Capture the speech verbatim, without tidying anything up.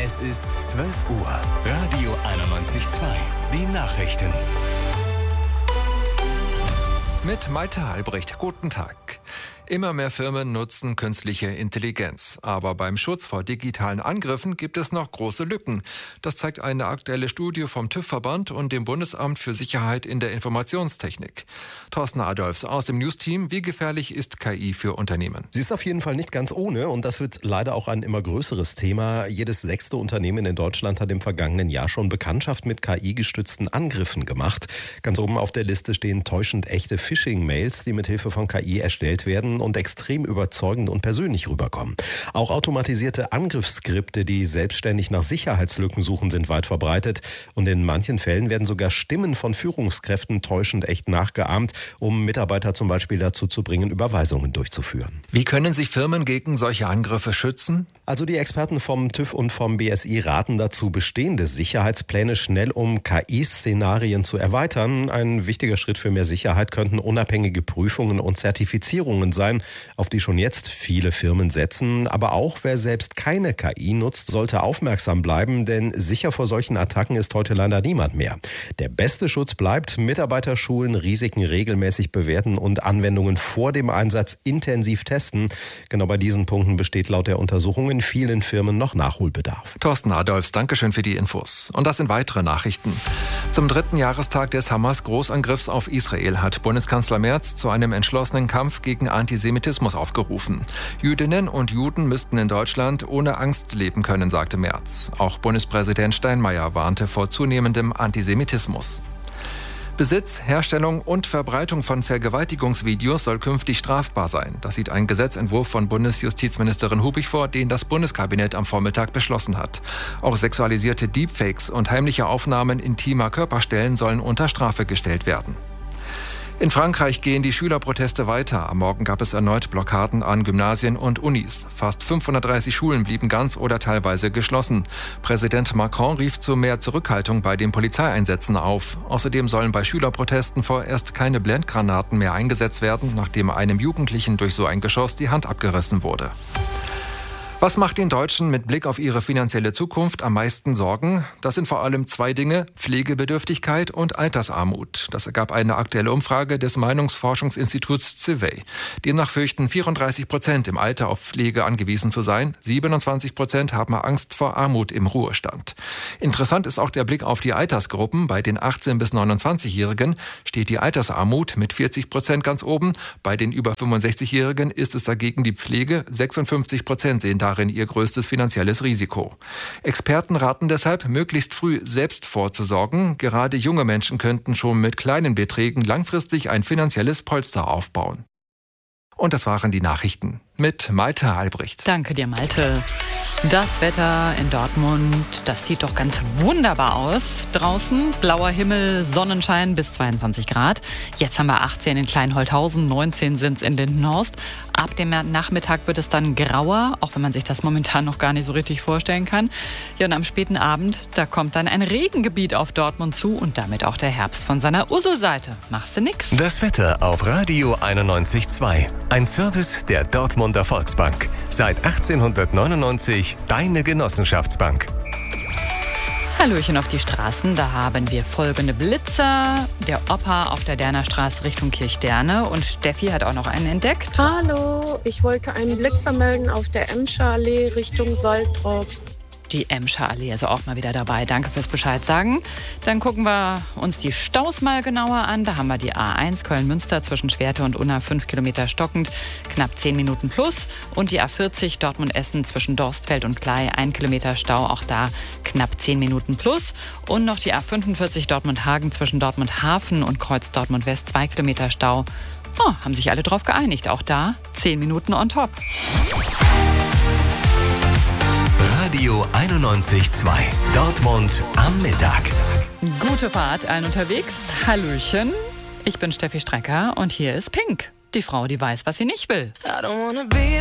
Es ist zwölf Uhr. Radio einundneunzig Komma zwei. Die Nachrichten. Mit Malte Albrecht. Guten Tag. Immer mehr Firmen nutzen künstliche Intelligenz. Aber beim Schutz vor digitalen Angriffen gibt es noch große Lücken. Das zeigt eine aktuelle Studie vom TÜV-Verband und dem Bundesamt für Sicherheit in der Informationstechnik. Thorsten Adolfs aus dem News-Team. Wie gefährlich ist K I für Unternehmen? Sie ist auf jeden Fall nicht ganz ohne und das wird leider auch ein immer größeres Thema. Jedes sechste Unternehmen in Deutschland hat im vergangenen Jahr schon Bekanntschaft mit K I-gestützten Angriffen gemacht. Ganz oben auf der Liste stehen täuschend echte Phishing-Mails, die mit Hilfe von K I erstellt werden und extrem überzeugend und persönlich rüberkommen. Auch automatisierte Angriffsskripte, die selbstständig nach Sicherheitslücken suchen, sind weit verbreitet. Und in manchen Fällen werden sogar Stimmen von Führungskräften täuschend echt nachgeahmt, um Mitarbeiter zum Beispiel dazu zu bringen, Überweisungen durchzuführen. Wie können sich Firmen gegen solche Angriffe schützen? Also die Experten vom TÜV und vom B S I raten dazu, bestehende Sicherheitspläne schnell um K I-Szenarien zu erweitern. Ein wichtiger Schritt für mehr Sicherheit könnten unabhängige Prüfungen und Zertifizierungen sein, auf die schon jetzt viele Firmen setzen. Aber auch wer selbst keine K I nutzt, sollte aufmerksam bleiben, denn sicher vor solchen Attacken ist heute leider niemand mehr. Der beste Schutz bleibt, Mitarbeiter schulen, Risiken regelmäßig bewerten und Anwendungen vor dem Einsatz intensiv testen. Genau bei diesen Punkten besteht laut der Untersuchung in vielen Firmen noch Nachholbedarf. Thorsten Adolfs, Dankeschön für die Infos. Und das sind weitere Nachrichten. Zum dritten Jahrestag des Hamas-Großangriffs auf Israel hat Bundeskanzler Merz zu einem entschlossenen Kampf gegen Antisemitismus aufgerufen. Jüdinnen und Juden müssten in Deutschland ohne Angst leben können, sagte Merz. Auch Bundespräsident Steinmeier warnte vor zunehmendem Antisemitismus. Besitz, Herstellung und Verbreitung von Vergewaltigungsvideos soll künftig strafbar sein. Das sieht ein Gesetzentwurf von Bundesjustizministerin Hubig vor, den das Bundeskabinett am Vormittag beschlossen hat. Auch sexualisierte Deepfakes und heimliche Aufnahmen intimer Körperstellen sollen unter Strafe gestellt werden. In Frankreich gehen die Schülerproteste weiter. Am Morgen gab es erneut Blockaden an Gymnasien und Unis. Fast fünfhundertdreißig Schulen blieben ganz oder teilweise geschlossen. Präsident Macron rief zu mehr Zurückhaltung bei den Polizeieinsätzen auf. Außerdem sollen bei Schülerprotesten vorerst keine Blendgranaten mehr eingesetzt werden, nachdem einem Jugendlichen durch so ein Geschoss die Hand abgerissen wurde. Was macht den Deutschen mit Blick auf ihre finanzielle Zukunft am meisten Sorgen? Das sind vor allem zwei Dinge: Pflegebedürftigkeit und Altersarmut. Das ergab eine aktuelle Umfrage des Meinungsforschungsinstituts Civey. Demnach fürchten vierunddreißig Prozent im Alter auf Pflege angewiesen zu sein. siebenundzwanzig Prozent haben Angst vor Armut im Ruhestand. Interessant ist auch der Blick auf die Altersgruppen. Bei den achtzehn- bis neunundzwanzigjährigen steht die Altersarmut mit vierzig Prozent ganz oben. Bei den über fünfundsechzigjährigen ist es dagegen die Pflege. sechsundfünfzig Prozent sehen darin ihr größtes finanzielles Risiko. Experten raten deshalb, möglichst früh selbst vorzusorgen. Gerade junge Menschen könnten schon mit kleinen Beträgen langfristig ein finanzielles Polster aufbauen. Und das waren die Nachrichten mit Malte Albrecht. Danke dir, Malte. Das Wetter in Dortmund, das sieht doch ganz wunderbar aus. Draußen blauer Himmel, Sonnenschein bis zweiundzwanzig Grad. Jetzt haben wir achtzehn in Kleinholthausen, neunzehn sind es in Lindenhorst. Ab dem Nachmittag wird es dann grauer, auch wenn man sich das momentan noch gar nicht so richtig vorstellen kann. Ja, und am späten Abend, da kommt dann ein Regengebiet auf Dortmund zu und damit auch der Herbst von seiner Urselseite. Machst du nix. Das Wetter auf Radio einundneunzig Komma zwei. Ein Service der Dortmunder Volksbank. Seit achtzehnhundertneunundneunzig deine Genossenschaftsbank. Hallöchen auf die Straßen, da haben wir folgende Blitzer. Der Opa auf der Derner Straße Richtung Kirchderne und Steffi hat auch noch einen entdeckt. Hallo, ich wollte einen Blitzer melden auf der Emscher Allee Richtung Waltrop. Die Emscher Allee, also auch mal wieder dabei. Danke fürs Bescheid sagen. Dann gucken wir uns die Staus mal genauer an. Da haben wir die A eins Köln-Münster zwischen Schwerte und Unna fünf Kilometer stockend, knapp zehn Minuten plus. Und die A vierzig Dortmund-Essen zwischen Dorstfeld und Klei, ein Kilometer Stau, auch da knapp zehn Minuten plus. Und noch die A fünfundvierzig Dortmund-Hagen zwischen Dortmund-Hafen und Kreuz Dortmund-West, zwei Kilometer Stau. Oh, haben sich alle drauf geeinigt. Auch da zehn Minuten on top. Radio einundneunzig Komma zwei. Dortmund am Mittag. Gute Fahrt allen unterwegs. Hallöchen. Ich bin Steffi Strecker und hier ist Pink. Die Frau, die weiß, was sie nicht will.